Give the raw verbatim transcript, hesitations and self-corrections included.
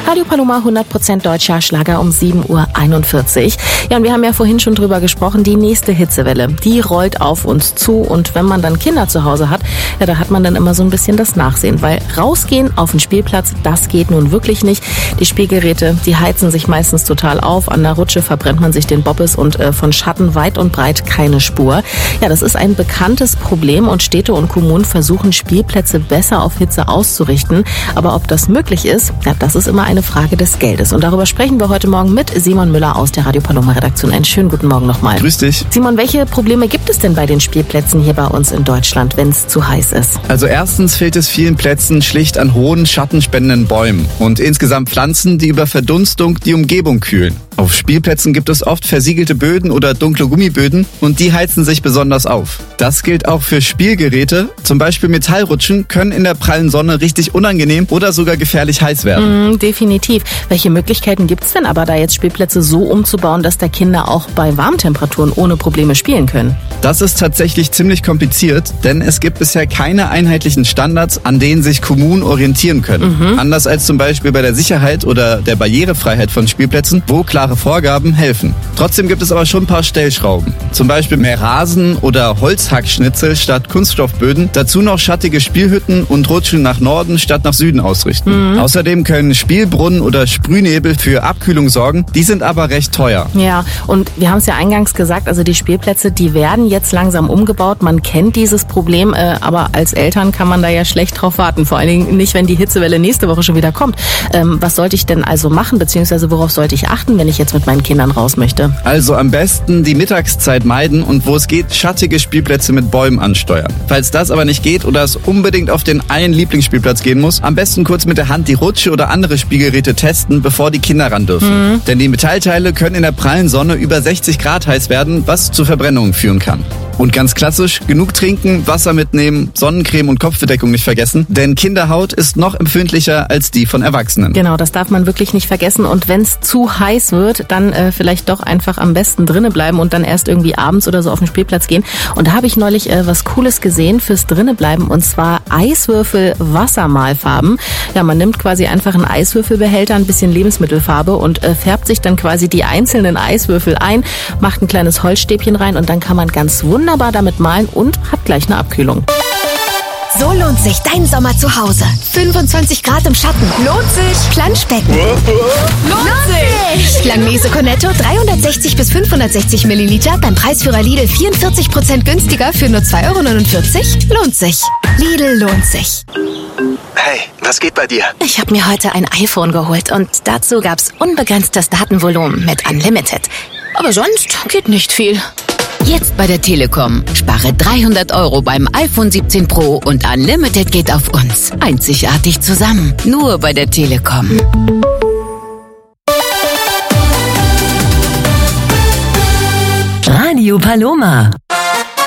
Radio Paloma, hundert Prozent deutscher Schlager um sieben Uhr einundvierzig. Ja, und wir haben ja vorhin schon drüber gesprochen, die nächste Hitzewelle, die rollt auf uns zu. Und wenn man dann Kinder zu Hause hat, ja, da hat man dann immer so ein bisschen das Nachsehen. Weil rausgehen auf den Spielplatz, das geht nun wirklich nicht. Die Spielgeräte, die heizen sich meistens total auf. An der Rutsche verbrennt man sich den Bobbes und äh, von Schatten weit und breit keine Spur. Ja, das ist ein bekanntes Problem und Städte und Kommunen versuchen, Spielplätze besser auf Hitze auszurichten. Aber ob das möglich ist, ja, das ist immer eine Frage des Geldes. Und darüber sprechen wir heute Morgen mit Simon Müller aus der Radio Paloma Redaktion. Einen schönen guten Morgen nochmal. Grüß dich. Simon, welche Probleme gibt es denn bei den Spielplätzen hier bei uns in Deutschland, wenn es zu heiß ist? Also erstens fehlt es vielen Plätzen schlicht an hohen, schattenspendenden Bäumen und insgesamt Pflanzen, die über Verdunstung die Umgebung kühlen. Auf Spielplätzen gibt es oft versiegelte Böden oder dunkle Gummiböden und die heizen sich besonders auf. Das gilt auch für Spielgeräte. Zum Beispiel Metallrutschen können in der prallen Sonne richtig unangenehm oder sogar gefährlich heiß werden. Mm, definitiv. Welche Möglichkeiten gibt es denn aber da jetzt Spielplätze so umzubauen, dass da Kinder auch bei Warmtemperaturen ohne Probleme spielen können? Das ist tatsächlich ziemlich kompliziert, denn es gibt bisher keine einheitlichen Standards, an denen sich Kommunen orientieren können. Mhm. Anders als zum Beispiel bei der Sicherheit oder der Barrierefreiheit von Spielplätzen, wo klare Vorgaben helfen. Trotzdem gibt es aber schon ein paar Stellschrauben. Zum Beispiel mehr Rasen oder Holzhackschnitzel statt Kunststoffböden. Dazu noch schattige Spielhütten und Rutschen nach Norden statt nach Süden ausrichten. Mhm. Außerdem können Spielbrunnen oder Sprühnebel für Abkühlung sorgen. Die sind aber recht teuer. Ja, und wir haben es ja eingangs gesagt, also die Spielplätze, die werden jetzt langsam umgebaut. Man kennt dieses Problem, äh, aber als Eltern kann man da ja schlecht drauf warten. Vor allen Dingen nicht, wenn die Hitzewelle nächste Woche schon wieder kommt. Ähm, was sollte ich denn also machen, beziehungsweise worauf sollte ich achten, wenn ich jetzt mit meinen Kindern raus möchte? Also am besten die Mittagszeit meiden und wo es geht, schattige Spielplätze mit Bäumen ansteuern. Falls das aber nicht geht oder es unbedingt auf den einen Lieblingsspielplatz gehen muss, am besten kurz mit der Hand die Rutsche oder andere Spielgeräte testen, bevor die Kinder ran dürfen. Mhm. Denn die Metallteile können in der prallen Sonne über sechzig Grad heiß werden, was zu Verbrennungen führen kann. Und ganz klassisch, genug trinken, Wasser mitnehmen, Sonnencreme und Kopfbedeckung nicht vergessen, denn Kinderhaut ist noch empfindlicher als die von Erwachsenen. Genau, das darf man wirklich nicht vergessen. Und wenn es zu heiß wird, dann äh, vielleicht doch einfach am besten drinnen bleiben und dann erst irgendwie abends oder so auf den Spielplatz gehen. Und da habe ich neulich äh, was Cooles gesehen fürs drinnen bleiben, und zwar Eiswürfel Wassermalfarben. Ja, man nimmt quasi einfach einen Eiswürfelbehälter, ein bisschen Lebensmittelfarbe und äh, färbt sich dann quasi die einzelnen Eiswürfel ein, macht ein kleines Holzstäbchen rein und dann kann man ganz wunderbar wunderbar damit malen und hat gleich eine Abkühlung. So lohnt sich dein Sommer zu Hause. fünfundzwanzig Grad im Schatten. Lohnt sich. Planschbecken. Lohnt sich. Langnese Cornetto dreihundertsechzig bis fünfhundertsechzig Milliliter beim Preisführer Lidl vierundvierzig Prozent günstiger für nur zwei Euro neunundvierzig. Lohnt sich. Lidl lohnt sich. Hey, was geht bei dir? Ich habe mir heute ein iPhone geholt und dazu gab's unbegrenztes Datenvolumen mit Unlimited. Aber sonst geht nicht viel. Jetzt bei der Telekom. Spare dreihundert Euro beim iPhone siebzehn Pro und Unlimited geht auf uns. Einzigartig zusammen. Nur bei der Telekom. Radio Paloma.